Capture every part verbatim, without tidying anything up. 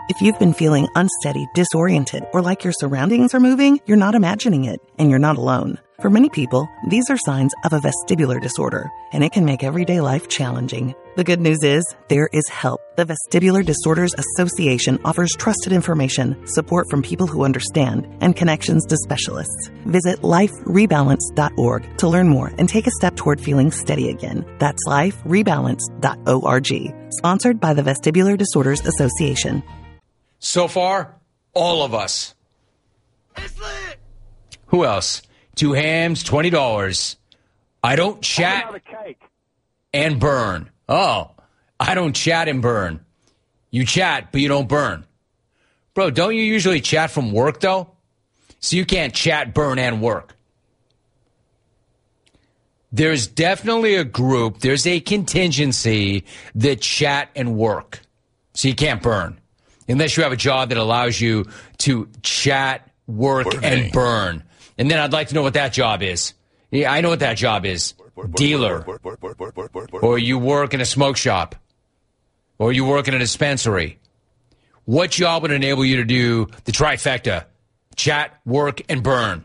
If you've been feeling unsteady, disoriented, or like your surroundings are moving, you're not imagining it, and you're not alone. For many people, these are signs of a vestibular disorder, and it can make everyday life challenging. The good news is, there is help. The Vestibular Disorders Association offers trusted information, support from people who understand, and connections to specialists. Visit life rebalance dot org to learn more and take a step toward feeling steady again. That's life rebalance dot org. Sponsored by the Vestibular Disorders Association. So far, all of us. Who else? Two hams, twenty dollars. I don't chat and burn. Oh, I don't chat and burn. You chat, but you don't burn. Bro, don't you usually chat from work, though? So you can't chat, burn, and work. There's definitely a group, there's a contingency that chat and work. So you can't burn. Unless you have a job that allows you to chat, work, Burning. and burn. And then I'd like to know what that job is. Yeah, I know what that job is. Dealer. Or you work in a smoke shop. Or you work in a dispensary. What job would enable you to do the trifecta? Chat, work, and burn.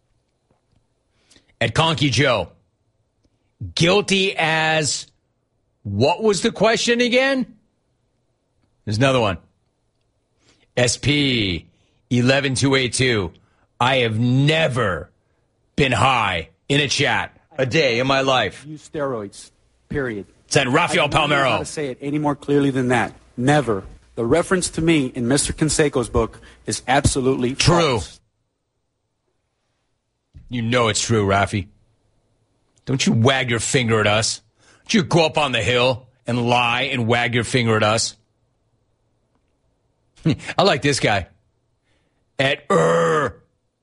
At Conky Joe. Guilty as... What was the question again? There's another one. S P eleven two eighty-two. I have never been high in a chat a day in my life. Use steroids, period. Said Rafael I don't know Palmeiro. how to say it any more clearly than that. Never. The reference to me in Mister Canseco's book is absolutely true. False. You know it's true, Rafi. Don't you wag your finger at us. Don't you go up on the hill and lie and wag your finger at us. I like this guy. At Ur.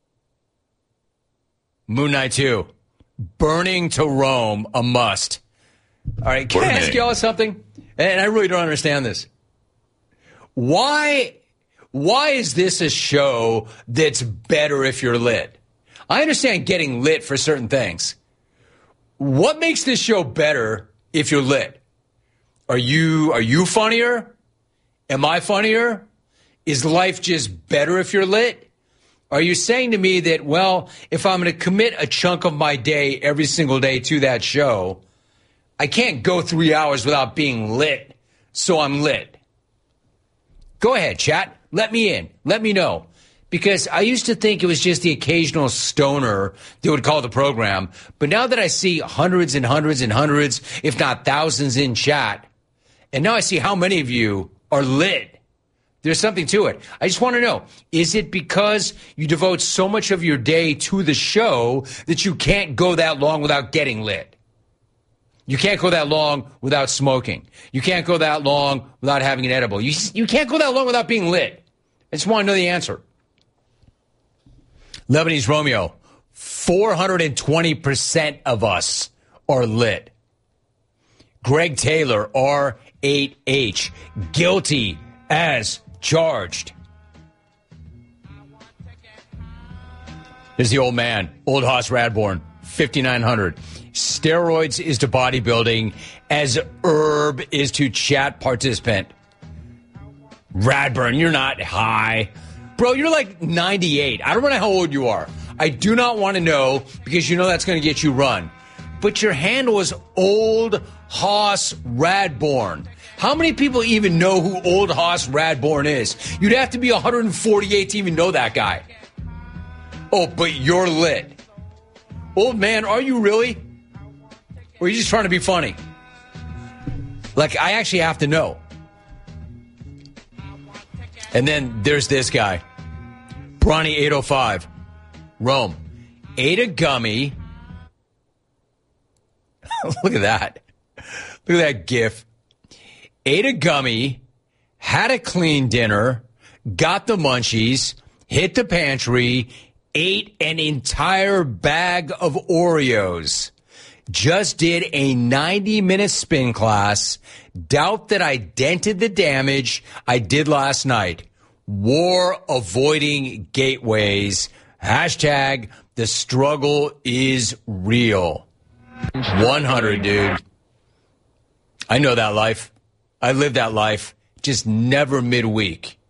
Moon Knight two. Burning to Rome, a must. All right, can Burning. I ask y'all something? And I really don't understand this. Why, why is this a show that's better if you're lit? I understand getting lit for certain things. What makes this show better if you're lit? Are you, are you funnier? Am I funnier? Is life just better if you're lit? Are you saying to me that, well, if I'm going to commit a chunk of my day every single day to that show, I can't go three hours without being lit, so I'm lit? Go ahead, chat. Let me in. Let me know. Because I used to think it was just the occasional stoner that would call the program. But now that I see hundreds and hundreds and hundreds, if not thousands in chat, and now I see how many of you are lit, there's something to it. I just want to know, is it because you devote so much of your day to the show that you can't go that long without getting lit? You can't go that long without smoking. You can't go that long without having an edible. You, you can't go that long without being lit. I just want to know the answer. Lebanese Romeo, four hundred twenty percent of us are lit. Greg Taylor, R eight H, guilty as charged. There's the old man, Old Hoss Radborn, fifty-nine hundred. Steroids is to bodybuilding as herb is to chat participant. Radburn, you're not high. Bro, you're like ninety-eight. I don't know how old you are. I do not want to know because you know that's going to get you run. But your handle is Old Hoss Radborn. How many people even know who Old Hoss Radborn is? You'd have to be one hundred forty-eight to even know that guy. Oh, but you're lit. Old man, are you really? Or are you just trying to be funny? Like, I actually have to know. And then there's this guy. Bronny eight oh five. Rome. Ate a gummy. Look at that. Look at that gif. Ate a gummy, had a clean dinner, got the munchies, hit the pantry, ate an entire bag of Oreos, just did a ninety-minute spin class, doubt that I dented the damage I did last night, war avoiding gateways, hashtag the struggle is real. one hundred, dude. I know that life. I live that life, just never midweek.